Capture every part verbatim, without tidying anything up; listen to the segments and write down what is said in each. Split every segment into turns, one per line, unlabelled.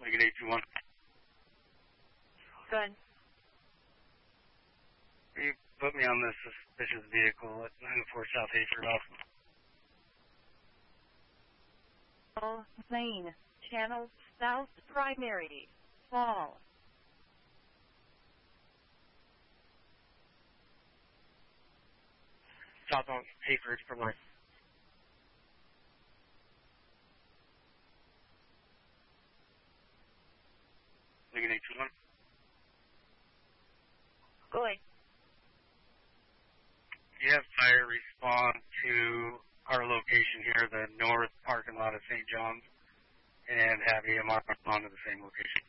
Lincoln eight two one.
Go ahead.
You put me on this suspicious vehicle at nine oh four South Hayford off.
Lane, channel south primary, fall.
South on Hayford for life. Lincoln eight two one.
Go ahead.
You have fire respond to our location here, the north parking lot of Saint John's, and have E M R respond to the same location.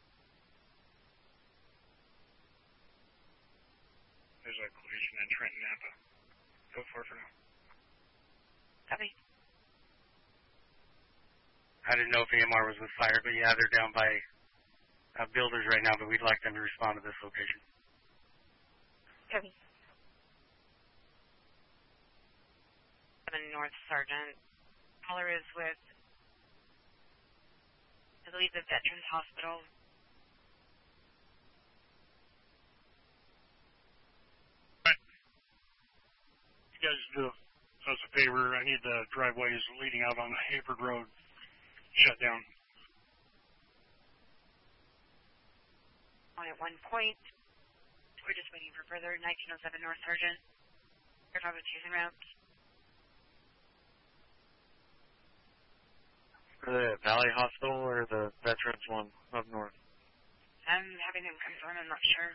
There's a collision in Trenton, Napa. Go for it for now.
Copy.
I didn't know if E M R was with fire, but yeah, they're down by uh, builders right now, but we'd like them to respond to this location.
Copy. seven North Sergeant. Caller is with, I believe, the Veterans Hospital.
You guys do us a favor. I need the driveways leading out on Hayford Road shut down.
On at one point. We're just waiting for further. nineteen oh seven North Sergeant. Air Bravo choosing route.
The Valley Hospital or the Veterans one up north?
I'm having them confirm. I'm not sure.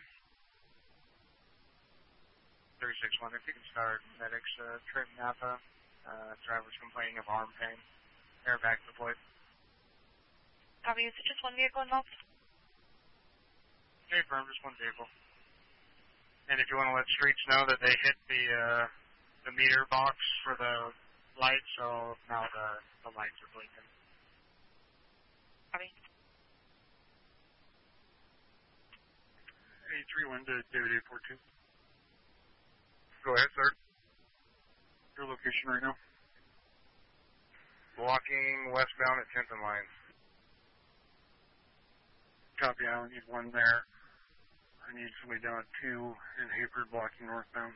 thirty-six one, if you can start medics, uh, Trenton, Napa. Uh, driver's complaining of arm pain. Airbag deployed.
Copy. Is it just one vehicle involved?
Okay, firm, just one vehicle. And if you want to let streets know that they hit the uh, the meter box for the lights, so now the, the lights are blinking.
Copy.
eight three one to David eight four two. Go ahead, sir. Your location right now? Walking westbound at tenth and Line. Copy, I only need one there. I need somebody down at two in Hayford blocking northbound.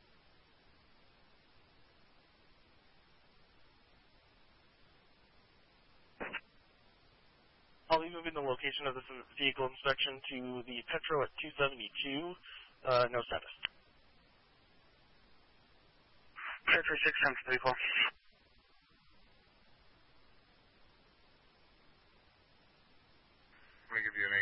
I'll be moving the location of this vehicle inspection to the Petro at two seventy-two. Uh, no status.
Petro six times three four. Let me give you an